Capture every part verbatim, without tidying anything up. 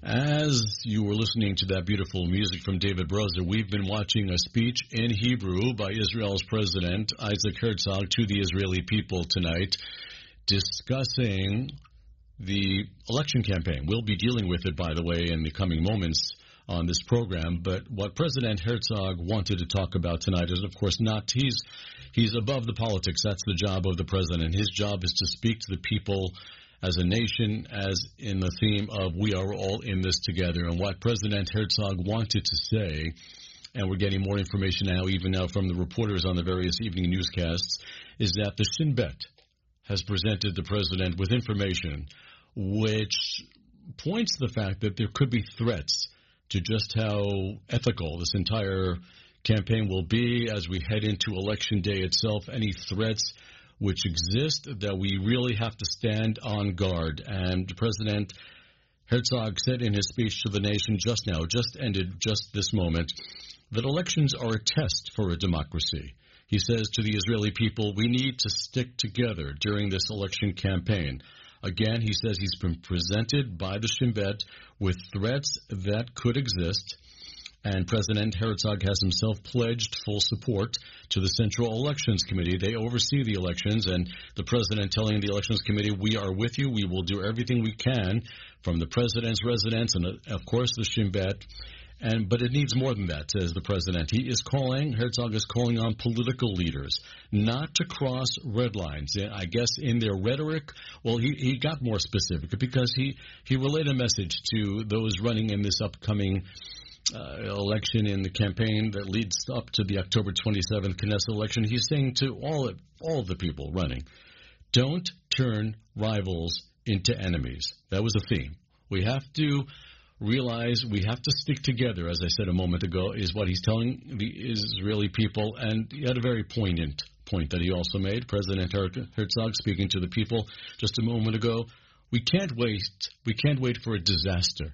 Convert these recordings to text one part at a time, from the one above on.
As you were listening to that beautiful music from David Brozer, we've been watching a speech in Hebrew by Israel's President Isaac Herzog to the Israeli people tonight, discussing the election campaign. We'll be dealing with it, by the way, in the coming moments on this program. But what President Herzog wanted to talk about tonight is, of course, not he's he's above the politics. That's the job of the president. His job is to speak to the people as a nation, as in the theme of we are all in this together. And what President Herzog wanted to say, and we're getting more information now, even now from the reporters on the various evening newscasts, is that the Shin Bet has presented the president with information which points to the fact that there could be threats to just how ethical this entire campaign will be as we head into Election Day itself. Any threats which exist, that we really have to stand on guard. And President Herzog said in his speech to the nation just now, just ended just this moment, that elections are a test for a democracy. He says to the Israeli people, we need to stick together during this election campaign. Again, he says he's been presented by the Shin Bet with threats that could exist, and President Herzog has himself pledged full support to the Central Elections Committee. They oversee the elections, and the president telling the Elections Committee, we are with you. We will do everything we can from the president's residence and, of course, the Shin Bet. And, but it needs more than that, says the president. He is calling, Herzog is calling on political leaders not to cross red lines. I guess in their rhetoric, well, he, he got more specific because he, he relayed a message to those running in this upcoming Uh, election in the campaign that leads up to the October twenty-seventh Knesset election. He's saying to all of, all of the people running, don't turn rivals into enemies. That was the theme. We have to realize we have to stick together, as I said a moment ago, is what he's telling the Israeli people. And he had a very poignant point that he also made, President Herzog speaking to the people just a moment ago. We can't wait, we can't wait for a disaster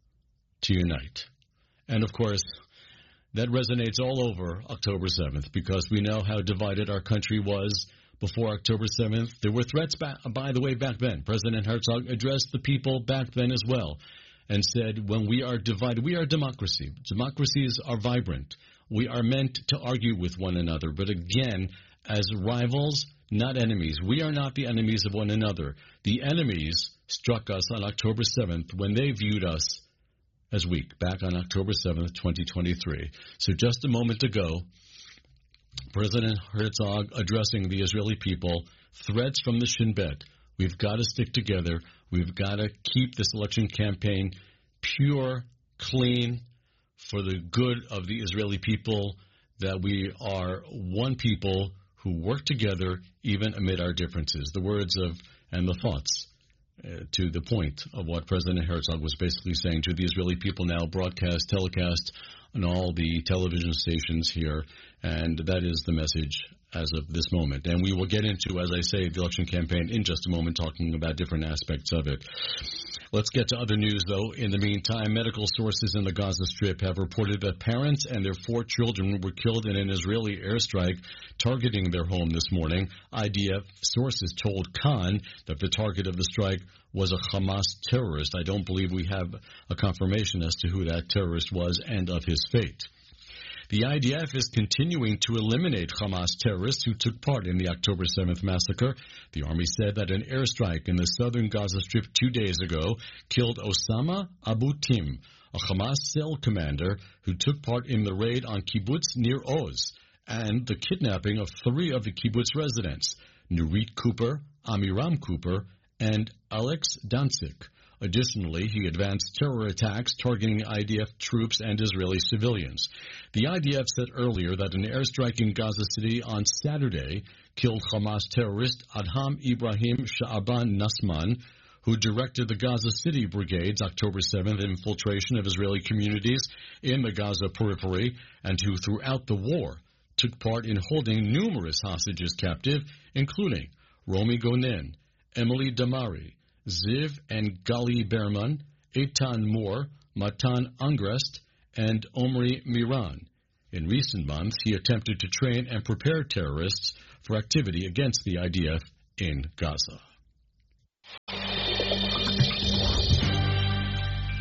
to unite. And, of course, that resonates all over October seventh because we know how divided our country was before October seventh. There were threats, back, by the way, back then. President Herzog addressed the people back then as well and said, when we are divided, we are a democracy. Democracies are vibrant. We are meant to argue with one another. But, again, as rivals, not enemies. We are not the enemies of one another. The enemies struck us on October seventh when they viewed us as weak, back on October seventh, twenty twenty-three. So just a moment ago, President Herzog addressing the Israeli people, threats from the Shin Bet. We've got to stick together. We've got to keep this election campaign pure, clean, for the good of the Israeli people, that we are one people who work together even amid our differences. The words of and the thoughts Uh, to the point of what President Herzog was basically saying to the Israeli people now, broadcast, telecast on all the television stations here, and that is the message as of this moment. And we will get into, as I say, the election campaign in just a moment, talking about different aspects of it. Let's get to other news, though. In the meantime, medical sources in the Gaza Strip have reported that parents and their four children were killed in an Israeli airstrike targeting their home this morning. I D F sources told Khan that the target of the strike was a Hamas terrorist. I don't believe we have a confirmation as to who that terrorist was and of his fate. The I D F is continuing to eliminate Hamas terrorists who took part in the October seventh massacre. The Army said that an airstrike in the southern Gaza Strip two days ago killed Osama Abu Tim, a Hamas cell commander who took part in the raid on kibbutz Nir Oz, and the kidnapping of three of the kibbutz residents, Nurit Cooper, Amiram Cooper, and Alex Danzik. Additionally, he advanced terror attacks targeting I D F troops and Israeli civilians. The I D F said earlier that an airstrike in Gaza City on Saturday killed Hamas terrorist Adham Ibrahim Sha'aban Nasman, who directed the Gaza City Brigade's October seventh infiltration of Israeli communities in the Gaza periphery, and who throughout the war took part in holding numerous hostages captive, including Romi Gonen, Emily Damari, Ziv and Gali Berman, Eitan Moore, Matan Angrest, and Omri Miran. In recent months, he attempted to train and prepare terrorists for activity against the I D F in Gaza.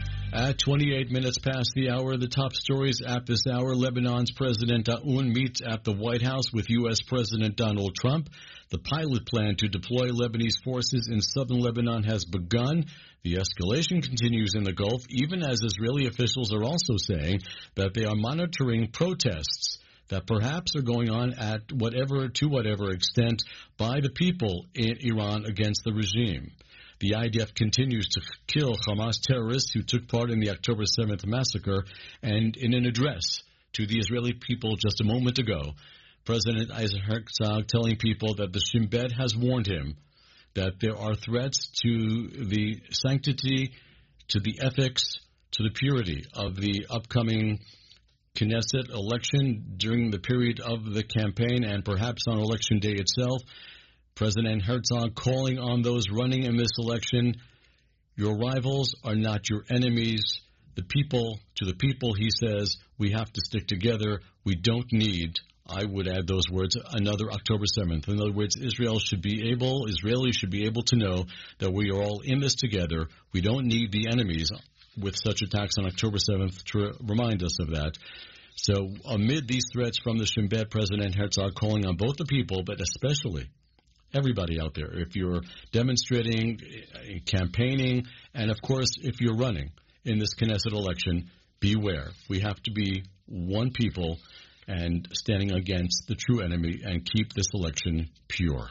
At twenty-eight minutes past the hour, the top stories at this hour. Lebanon's President Aoun meets at the White House with U S. President Donald Trump. The pilot plan to deploy Lebanese forces in southern Lebanon has begun. The escalation continues in the Gulf, even as Israeli officials are also saying that they are monitoring protests that perhaps are going on at whatever, to whatever extent by the people in Iran against the regime. The I D F continues to kill Hamas terrorists who took part in the October seventh massacre, and in an address to the Israeli people just a moment ago, President Isaac Herzog telling people that the Shin Bet has warned him that there are threats to the sanctity, to the ethics, to the purity of the upcoming Knesset election during the period of the campaign and perhaps on election day itself. President Herzog calling on those running in this election, your rivals are not your enemies. The people, to the people, he says, we have to stick together. We don't need, I would add those words, another October seventh. In other words, Israel should be able, Israelis should be able to know that we are all in this together. We don't need the enemies with such attacks on October seventh to remind us of that. So amid these threats from the Shin Bet, President Herzog calling on both the people, but especially everybody out there, if you're demonstrating, campaigning, and of course, if you're running in this Knesset election, beware. We have to be one people and standing against the true enemy and keep this election pure.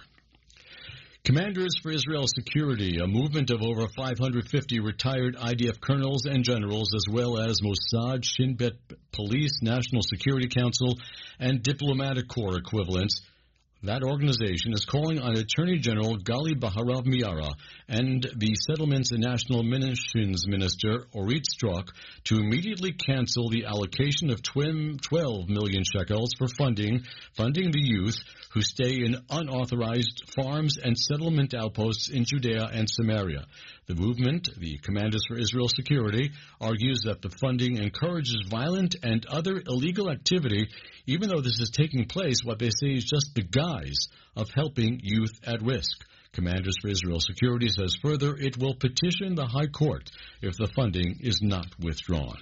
Commanders for Israel's Security, a movement of over five hundred fifty retired I D F colonels and generals, as well as Mossad, Shin Bet Police, National Security Council, and Diplomatic Corps equivalents. That organization is calling on Attorney General Gali Baharav Miara and the Settlements and National Munitions Minister Orit Strock to immediately cancel the allocation of twelve million shekels for funding funding the youth who stay in unauthorized farms and settlement outposts in Judea and Samaria. The movement, the Commanders for Israel's Security, argues that the funding encourages violent and other illegal activity, even though this is taking place, what they say is just the guise of helping youth at risk. Commanders for Israel's Security says further it will petition the High Court if the funding is not withdrawn.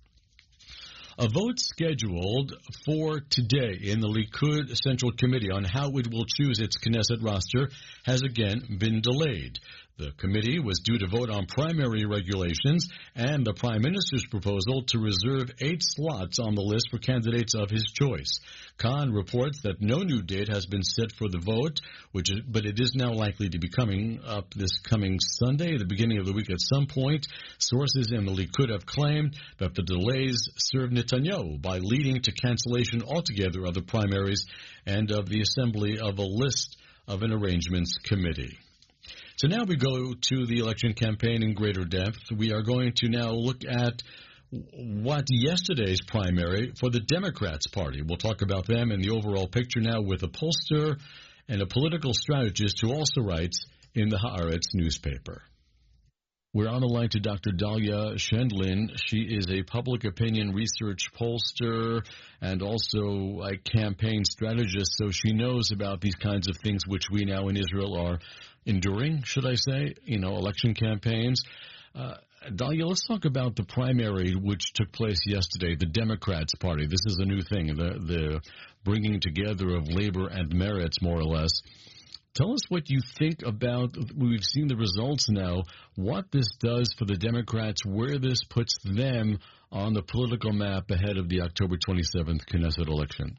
A vote scheduled for today in the Likud Central Committee on how it will choose its Knesset roster has again been delayed. The committee was due to vote on primary regulations and the Prime Minister's proposal to reserve eight slots on the list for candidates of his choice. Khan reports that no new date has been set for the vote, which is, but it is now likely to be coming up this coming Sunday, the beginning of the week at some point. Sources in the Likud have claimed that the delays serve Netanyahu by leading to cancellation altogether of the primaries and of the assembly of a list of an arrangements committee. So now we go to the election campaign in greater depth. We are going to now look at what yesterday's primary for the Democrats Party. We'll talk about them and the overall picture now with a pollster and a political strategist who also writes in the Haaretz newspaper. We're on the line to Doctor Dalia Shendlin. She is a public opinion research pollster and also a campaign strategist, so she knows about these kinds of things which we now in Israel are enduring, should I say, you know, election campaigns. Uh, Dalia, let's talk about the primary which took place yesterday, the Democrats Party. This is a new thing, the, the bringing together of labor and merits, more or less. Tell us what you think about, we've seen the results now, what this does for the Democrats, where this puts them on the political map ahead of the October twenty-seventh Knesset election.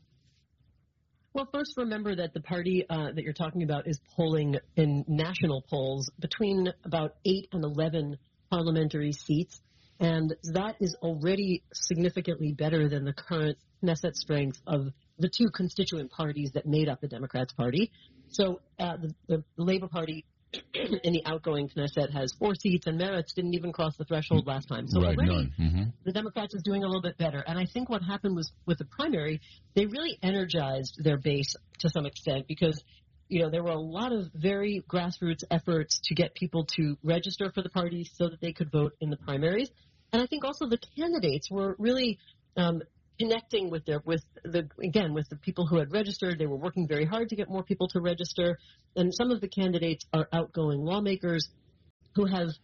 Well, first remember that the party uh, that you're talking about is polling in national polls between about eight and eleven parliamentary seats, and that is already significantly better than the current Knesset strength of the two constituent parties that made up the Democrats Party. So uh, the, the Labor Party in the outgoing Knesset has four seats, and Meretz didn't even cross the threshold last time. So right, already none. Mm-hmm. The Democrats is doing a little bit better. And I think what happened was with the primary, they really energized their base to some extent because, you know, there were a lot of very grassroots efforts to get people to register for the parties so that they could vote in the primaries. And I think also the candidates were really um, connecting with their with the again with the people who had registered. They were working very hard to get more people to register, and some of the candidates are outgoing lawmakers who have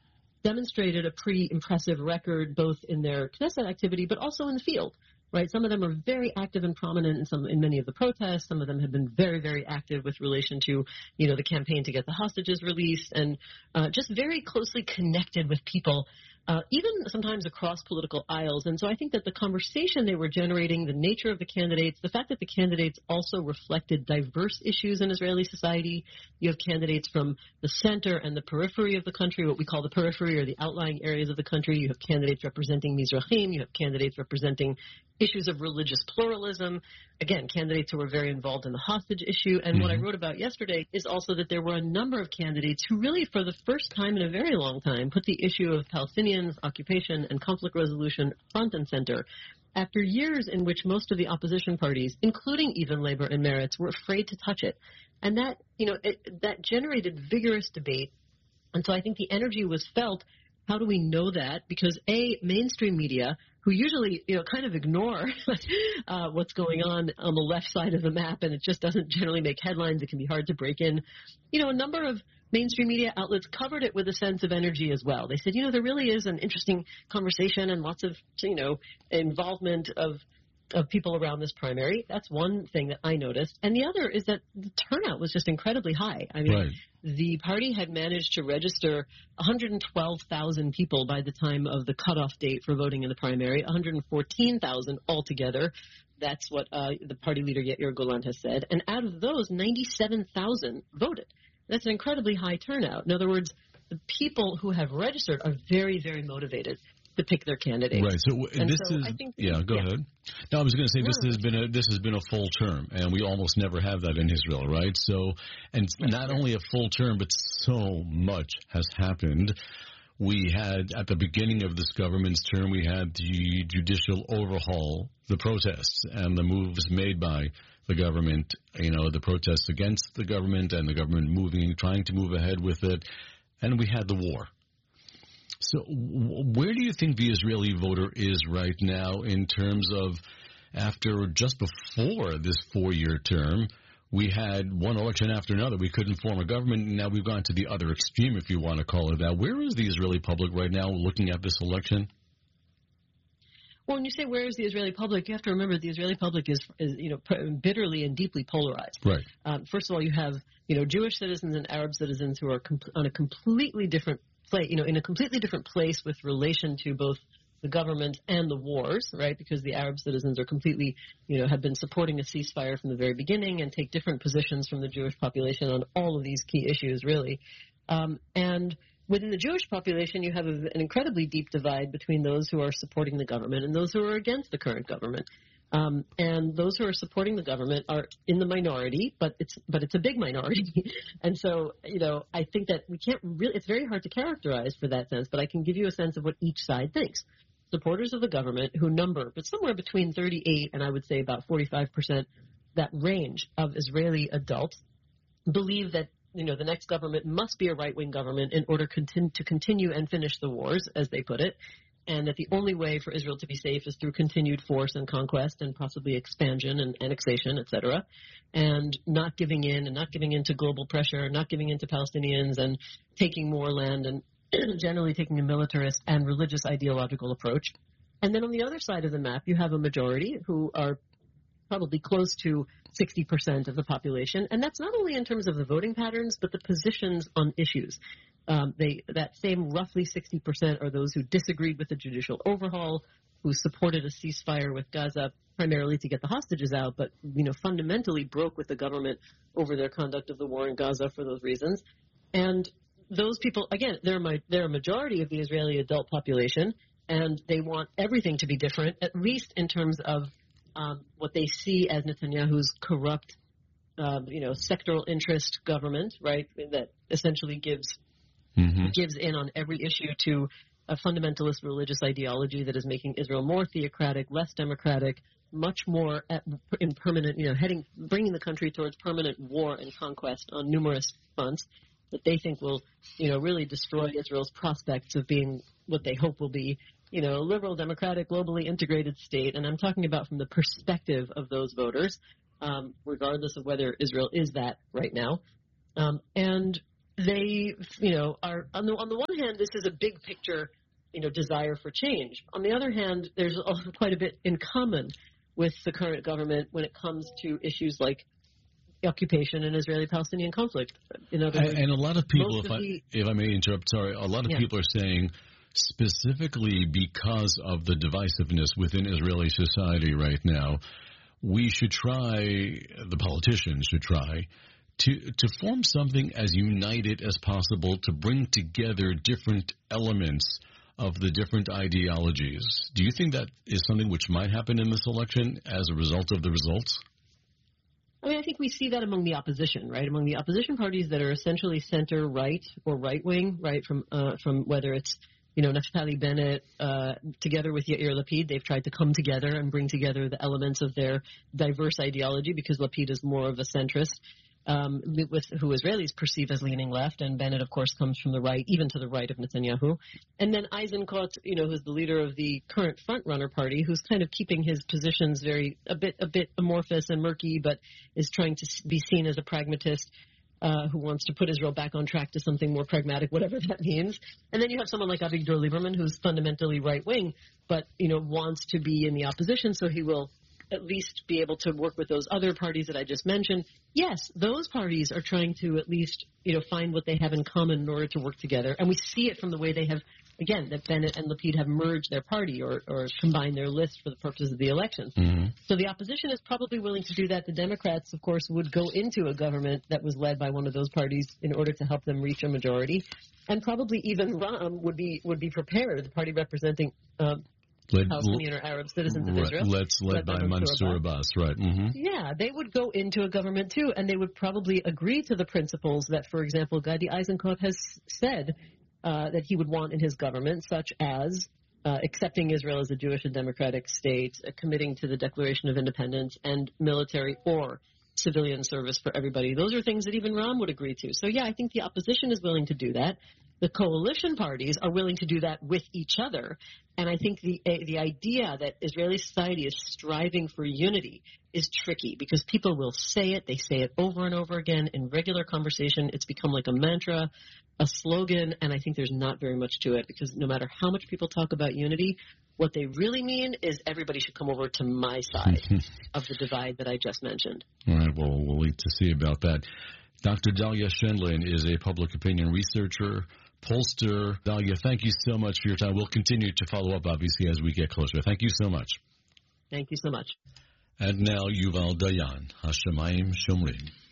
demonstrated a pretty impressive record both in their Knesset activity but also in the field. Right, some of them are very active and prominent in some in many of the protests. Some of them have been very, very active with relation to, you know, the campaign to get the hostages released, and uh, just very closely connected with people, uh, even sometimes across political aisles. And so I think that the conversation they were generating, the nature of the candidates, the fact that the candidates also reflected diverse issues in Israeli society. You have candidates from the center and the periphery of the country, what we call the periphery or the outlying areas of the country. You have candidates representing Mizrahim. You have candidates representing issues of religious pluralism. Again, candidates who were very involved in the hostage issue. And mm-hmm. what I wrote about yesterday is also that there were a number of candidates who really, for the first time in a very long time, put the issue of Palestinians, occupation, and conflict resolution front and center. After years in which most of the opposition parties, including even Labor and Meretz, were afraid to touch it. And that, you know, it, that generated vigorous debate. And so I think the energy was felt. How do we know that? Because, A, mainstream media, who usually, you know, kind of ignore uh, what's going on on the left side of the map, and it just doesn't generally make headlines. It can be hard to break in. You know, a number of mainstream media outlets covered it with a sense of energy as well. They said, you know, there really is an interesting conversation and lots of, you know, involvement of of people around this primary. That's one thing that I noticed. And the other is that the turnout was just incredibly high. I mean, right. The party had managed to register one hundred twelve thousand people by the time of the cutoff date for voting in the primary, one hundred fourteen thousand altogether. That's what uh, the party leader Yair Golan has said. And out of those, ninety-seven thousand voted. That's an incredibly high turnout. In other words, the people who have registered are very, very motivated to pick their candidate. Right. So and this so is I think, yeah. Go yeah. ahead. No, I was going to say no, this no, has been a this has been a full term, and we almost never have that in Israel, right? So, and not only a full term, but so much has happened. We had at the beginning of this government's term, we had the judicial overhaul, the protests, and the moves made by the government. You know, the protests against the government, and the government moving, trying to move ahead with it, and we had the war. So where do you think the Israeli voter is right now in terms of after just before this four-year term, we had one election after another. We couldn't form a government, and now we've gone to the other extreme, if you want to call it that. Where is the Israeli public right now looking at this election? Well, when you say where is the Israeli public, you have to remember the Israeli public is, is you know, bitterly and deeply polarized. Right. Um, first of all, you have, you know, Jewish citizens and Arab citizens who are com- on a completely different place, you know, in a completely different place with relation to both the government and the wars, right? Because the Arab citizens are completely, you know, have been supporting a ceasefire from the very beginning and take different positions from the Jewish population on all of these key issues, really. Um, and within the Jewish population, you have a, an incredibly deep divide between those who are supporting the government and those who are against the current government. Um, and those who are supporting the government are in the minority, but it's but it's a big minority. And so, you know, I think that we can't really – it's very hard to characterize for that sense, but I can give you a sense of what each side thinks. Supporters of the government who number, but somewhere between thirty-eight and I would say about forty-five percent, that range of Israeli adults believe that, you know, the next government must be a right-wing government in order continu- to continue and finish the wars, as they put it, and that the only way for Israel to be safe is through continued force and conquest and possibly expansion and annexation, et cetera, and not giving in and not giving in to global pressure, not giving in to Palestinians and taking more land and generally taking a militarist and religious ideological approach. And then on the other side of the map, you have a majority who are probably close to sixty percent of the population. And that's not only in terms of the voting patterns, but the positions on issues. Um, they that same roughly sixty percent are those who disagreed with the judicial overhaul, who supported a ceasefire with Gaza primarily to get the hostages out, but, you know, fundamentally broke with the government over their conduct of the war in Gaza for those reasons. And those people, again, they're, my, they're a majority of the Israeli adult population, and they want everything to be different, at least in terms of um, what they see as Netanyahu's corrupt, uh, you know, sectoral interest government, right, that essentially gives mm-hmm. gives in on every issue to a fundamentalist religious ideology that is making Israel more theocratic, less democratic, much more at, in permanent, you know, heading, bringing the country towards permanent war and conquest on numerous fronts that they think will, you know, really destroy Israel's prospects of being what they hope will be, you know, a liberal, democratic, globally integrated state. And I'm talking about from the perspective of those voters, um, regardless of whether Israel is that right now. Um, and they, you know, are on the on the one hand, this is a big picture, you know, desire for change. On the other hand, there's also quite a bit in common with the current government when it comes to issues like occupation and Israeli-Palestinian conflict. In other words, and, and a lot of people, if I, the, if I may interrupt, sorry, a lot of yeah. people are saying specifically because of the divisiveness within Israeli society right now, we should try, the politicians should try, to to form something as united as possible to bring together different elements of the different ideologies. Do you think that is something which might happen in this election as a result of the results? I mean, I think we see that among the opposition, right? Among the opposition parties that are essentially center-right or right-wing, right, from uh, from whether it's, you know, Naftali Bennett uh, together with Yair Lapid, they've tried to come together and bring together the elements of their diverse ideology because Lapid is more of a centrist, um, with who Israelis perceive as leaning left, and Bennett, of course, comes from the right, even to the right of Netanyahu. And then Eisenkot, you know, who's the leader of the current front-runner party, who's kind of keeping his positions very a bit a bit amorphous and murky, but is trying to be seen as a pragmatist. Uh, who wants to put Israel back on track to something more pragmatic, whatever that means. And then you have someone like Avigdor Lieberman, who's fundamentally right-wing, but, you know, wants to be in the opposition, so he will at least be able to work with those other parties that I just mentioned. Yes, those parties are trying to at least, you know, find what they have in common in order to work together. And we see it from the way they have, again, that Bennett and Lapid have merged their party or, or combined their list for the purposes of the elections. Mm-hmm. So the opposition is probably willing to do that. The Democrats, of course, would go into a government that was led by one of those parties in order to help them reach a majority. And probably even Ram would be would be prepared, the party representing uh, led, Palestinian or Arab citizens of right, Israel. Let's led, led by, by Mansour Abbas, right. Mm-hmm. Yeah, they would go into a government too, and they would probably agree to the principles that, for example, Gadi Eisenkot has said uh, that he would want in his government, such as uh, accepting Israel as a Jewish and democratic state, uh, committing to the Declaration of Independence, and military or civilian service for everybody. Those are things that even Ram would agree to. So, yeah, I think the opposition is willing to do that. The coalition parties are willing to do that with each other. And I think the uh, the idea that Israeli society is striving for unity is tricky because people will say it. They say it over and over again in regular conversation. It's become like a mantra, a slogan, and I think there's not very much to it because no matter how much people talk about unity, what they really mean is everybody should come over to my side of the divide that I just mentioned. All right, well, we'll wait to see about that. Doctor Dalia Shendlin is a public opinion researcher, pollster. Dalia, thank you so much for your time. We'll continue to follow up, obviously, as we get closer. Thank you so much. Thank you so much. And now, Yuval Dayan, Hashemayim Shomrim.